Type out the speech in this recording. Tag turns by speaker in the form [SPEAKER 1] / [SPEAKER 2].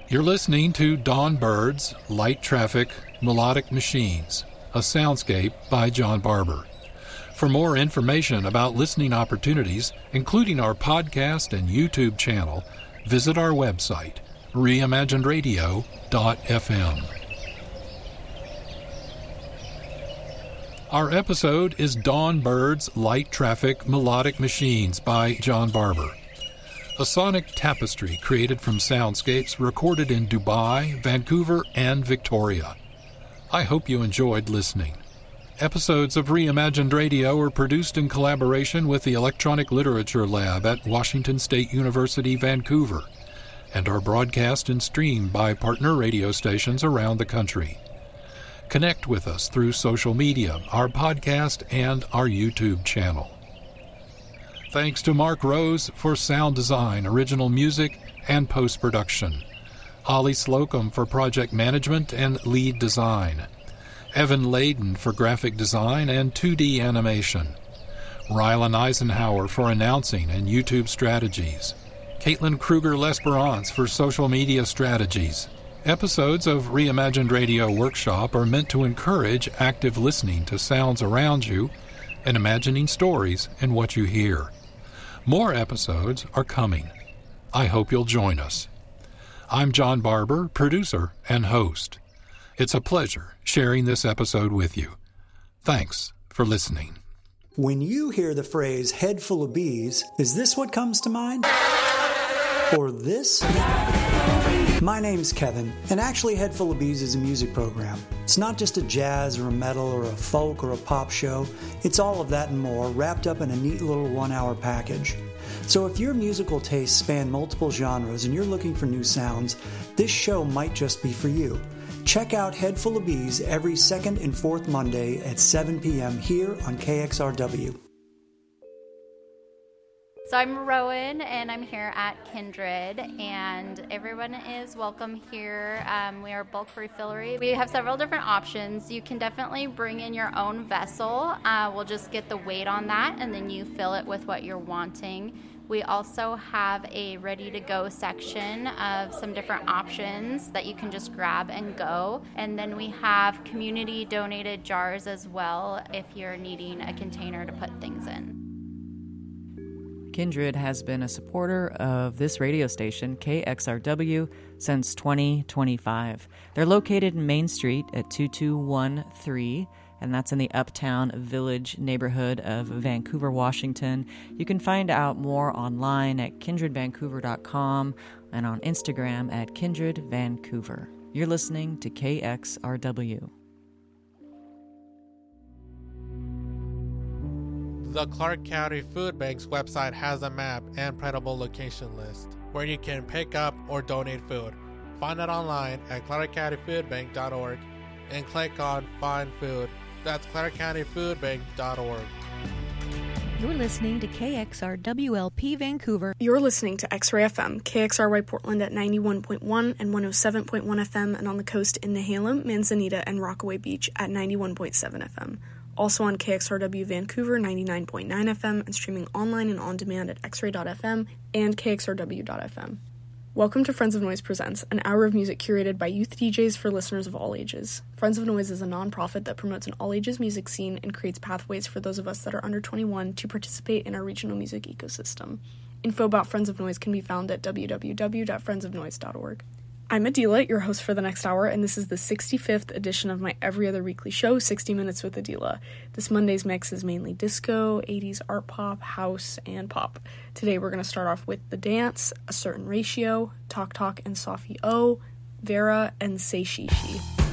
[SPEAKER 1] You're listening to Dawn Birds, Light Traffic, Melodic Machines, a soundscape by John Barber. For more information about listening opportunities, including our podcast and YouTube channel, visit our website, reimaginedradio.fm. Our episode is Dawn Birds, Light Traffic, Melodic Machines by John Barber, a sonic tapestry created from soundscapes recorded in Dubai, Vancouver, and Victoria. I hope you enjoyed listening. Episodes of Reimagined Radio are produced in collaboration with the Electronic Literature Lab at Washington State University, Vancouver, and are broadcast and streamed by partner radio stations around the country. Connect with us through social media, our podcast, and our YouTube channel. Thanks to Mark Rose for sound design, original music, and post-production. Holly Slocum for project management and lead design. Evan Layden for graphic design and 2D animation. Rylan Eisenhower for announcing and YouTube strategies. Caitlin Kruger-Lesperance for social media strategies. Episodes of Reimagined Radio Workshop are meant to encourage active listening to sounds around you and imagining stories in what you hear. More episodes are coming. I hope you'll join us. I'm John Barber, producer and host. It's a pleasure sharing this episode with you. Thanks for listening.
[SPEAKER 2] When you hear the phrase head full of bees, is this what comes to mind? Or this? My name's Kevin, and actually Head Full of Bees is a music program. It's not just a jazz or a metal or a folk or a pop show. It's all of that and more wrapped up in a neat little 1-hour package. So if your musical tastes span multiple genres and you're looking for new sounds, this show might just be for you. Check out Head Full of Bees every second and fourth Monday at 7 p.m. here on KXRW.
[SPEAKER 3] So I'm Rowan, and I'm here at Kindred, and everyone is welcome here. We are bulk refillery. We have several different options. You can definitely bring in your own vessel. We'll just get the weight on that, and then you fill it with what you're wanting. We also have a ready-to-go section of some different options that you can just grab and go. And then we have community-donated jars as well if you're needing a container to put things in.
[SPEAKER 4] Kindred has been a supporter of this radio station, KXRW, since 2025. They're located in Main Street at 2213, and that's in the Uptown Village neighborhood of Vancouver, Washington. You can find out more online at kindredvancouver.com and on Instagram at kindredvancouver. You're listening to KXRW.
[SPEAKER 5] The Clark County Food Bank's website has a map and printable location list where you can pick up or donate food. Find it online at clarkcountyfoodbank.org and click on Find Food. That's clarkcountyfoodbank.org.
[SPEAKER 6] You're listening to KXRWLP Vancouver.
[SPEAKER 7] You're listening to X-Ray FM, KXRY Portland at 91.1 and 107.1 FM, and on the coast in Nehalem, Manzanita, and Rockaway Beach at 91.7 FM. Also on KXRW Vancouver 99.9 FM and streaming online and on demand at xray.fm and kxrw.fm. Welcome to Friends of Noise Presents, an hour of music curated by youth DJs for listeners of all ages. Friends of Noise is a nonprofit that promotes an all-ages music scene and creates pathways for those of us that are under 21 to participate in our regional music ecosystem. Info about Friends of Noise can be found at www.friendsofnoise.org. I'm Adila, your host for the next hour, and this is the 65th edition of my every other weekly show, 60 Minutes with Adila. This Monday's mix is mainly disco, 80s art pop, house, and pop. Today we're going to start off with The Dance, A Certain Ratio, Talk Talk and Sophie O, Vera, and Say She She.